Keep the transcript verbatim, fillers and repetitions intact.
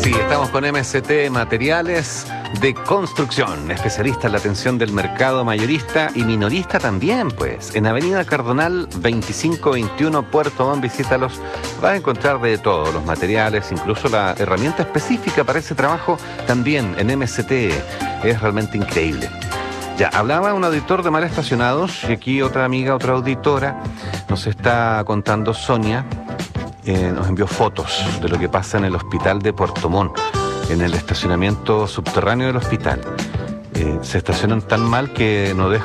Sí, estamos con M S T Materiales de Construcción, especialista en la atención del mercado mayorista y minorista también, pues. En Avenida Cardonal veinticinco veintiuno, Puerto Montt, visítalos. Vas a encontrar de todo, los materiales, incluso la herramienta específica para ese trabajo también en M S T. Es realmente increíble. Ya, hablaba un auditor de mal estacionados y aquí otra amiga, otra auditora, nos está contando, Sonia, eh, nos envió fotos de lo que pasa en el hospital de Puerto Montt, en el estacionamiento subterráneo del hospital. Eh, se estacionan tan mal que no dejan